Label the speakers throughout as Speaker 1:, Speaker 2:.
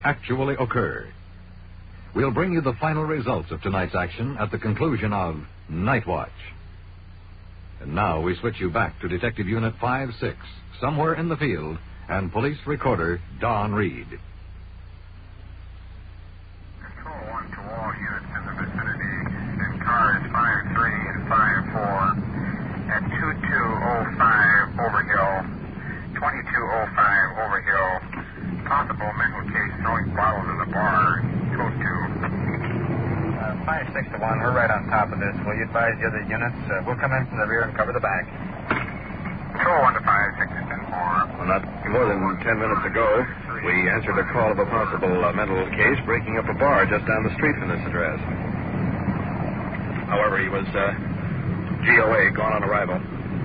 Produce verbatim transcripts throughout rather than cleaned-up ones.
Speaker 1: actually occur. We'll bring you the final results of tonight's action at the conclusion of Night Watch. And now we switch you back to Detective Unit five six, somewhere in the field, and police recorder Don Reed.
Speaker 2: Control one to all units in the vicinity in cars five three and five four at two two oh five Overhill, twenty-two oh five Overhill. Possible mental case throwing bottles in the bar, code two.
Speaker 3: Uh, five six to one, we're right on top of this. Will you advise the other units? Uh, we'll come in from the rear and cover the back.
Speaker 2: Control one to five six to ten four.
Speaker 4: Well, not more than ten minutes ago, we answered a call of a possible uh, mental case breaking up a bar just down the street from this address. However, he was uh, G O A, gone on arrival.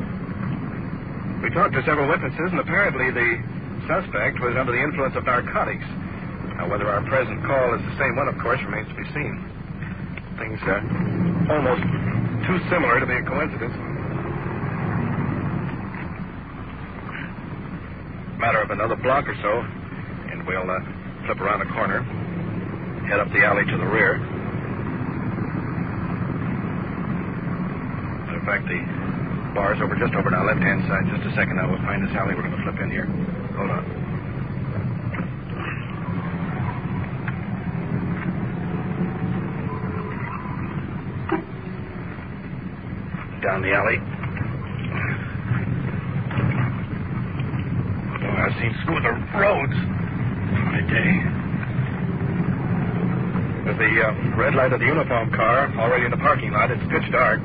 Speaker 4: We talked to several witnesses, and apparently the suspect was under the influence of narcotics. Now, whether our present call is the same one, of course, remains to be seen. Things uh, almost too similar to be a coincidence. Matter of another block or so, and we'll uh, flip around the corner, head up the alley to the rear. Matter of fact, the bar's over just over on our left-hand side. Just a second now, we'll find this alley. We're going to flip in here. Hold on. Down the alley. Oh, I've seen smoother roads in my day. With the uh, red light of the uniform car already in the parking lot, it's pitch dark.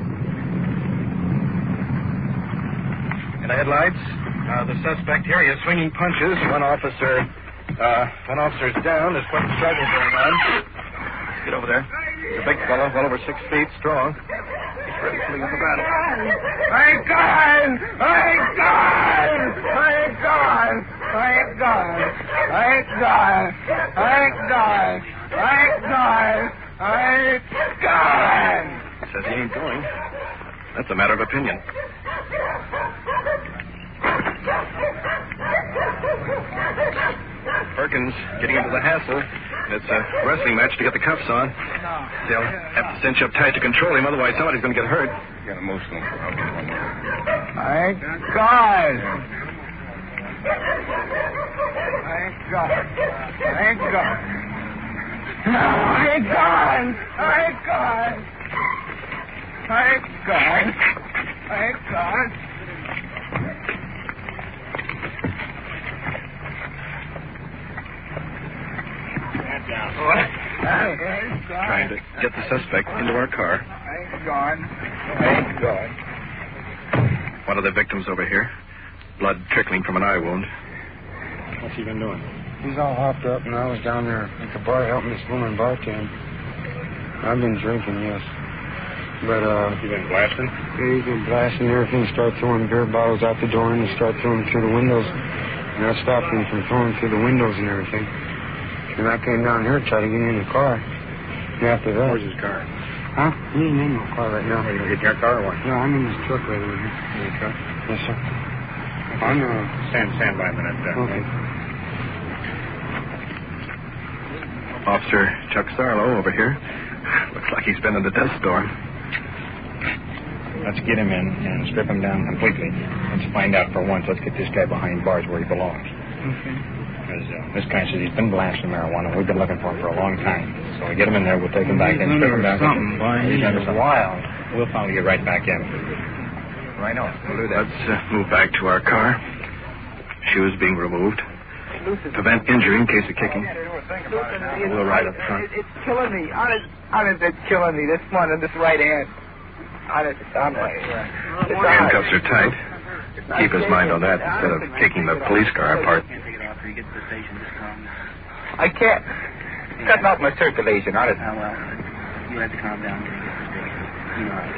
Speaker 4: In the headlights, uh, the suspect here, he is swinging punches. One officer, uh, one officer's down. There's quite a struggle going on. Get over there. He's a big fellow, well over six feet, strong. He's ready to leave the battle.
Speaker 2: Thank God! Thank God! Thank God! Thank God! Thank God! Thank God! Thank God! Thank God!
Speaker 4: Says he ain't going. That's a matter of opinion. Perkins getting into the hassle. It's a wrestling match to get the cuffs on. They'll have to cinch up tight to control him, otherwise somebody's going to get hurt.
Speaker 2: Get emotional. I'll get one more. Thank God! Thank God! Thank God! Thank God! Thank God! Thank God! Thank God!
Speaker 4: Trying to get the suspect into our car.
Speaker 2: Thank God. Thank God.
Speaker 4: One of the victims over here. Blood trickling from an eye wound.
Speaker 3: What's he been doing?
Speaker 5: He's all hopped up, and I was down there at the bar helping this woman bartend. I've been drinking, yes. But, uh...
Speaker 3: You been blasting?
Speaker 5: Yeah, he's been blasting everything, start throwing beer bottles out the door, and he start throwing them through the windows. And I stopped him from throwing through the windows and everything. And I came down here to try to get in the car. And after that...
Speaker 3: Where's his car?
Speaker 5: Huh? He ain't in my car right now.
Speaker 3: Are you going to get your car or what?
Speaker 5: No, I'm in this truck right over here.
Speaker 3: In your truck?
Speaker 5: Yes, sir. I'm, uh...
Speaker 3: Stand, stand by a minute. Uh,
Speaker 5: Okay.
Speaker 4: Officer Chuck Sarlo over here. Looks like he's been in the death storm.
Speaker 3: Let's get him in and strip him down completely. Let's find out for once. Let's get this guy behind bars where he belongs.
Speaker 5: Okay.
Speaker 3: Because uh, this guy says he's been blasting marijuana. We've been looking for him for a long time. So we get him in there. We'll take him back in, strip him down.
Speaker 5: Something, boy.
Speaker 3: He's
Speaker 5: He's
Speaker 3: under some
Speaker 5: wild.
Speaker 3: We'll follow you right back in. Right on. We'll do that.
Speaker 4: Let's uh, move back to our car. Shoes being removed. Prevent injury in case of kicking. We'll ride up front.
Speaker 2: It's killing me. Honest, honest, it's killing me. This one and this right hand. Honest, it's on my... It's on.
Speaker 4: Handcuffs are tight. Keep his mind on that instead of taking the police car apart.
Speaker 2: I can't. It's cutting off my circulation, honest.
Speaker 6: Oh, well, you have to calm down. You know.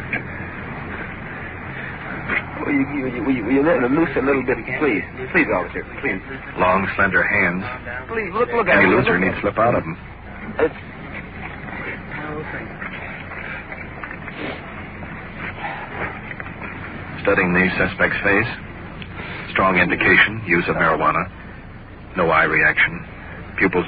Speaker 2: Will you, will you, will you, will you let him loose a little bit, please? Please, officer, please.
Speaker 4: Long, slender hands.
Speaker 2: Please, look, look at
Speaker 4: Any
Speaker 2: him.
Speaker 4: looser needs to slip out of them.
Speaker 2: It's...
Speaker 4: Studying the suspect's face. Strong indication, use of marijuana. No eye reaction. Pupils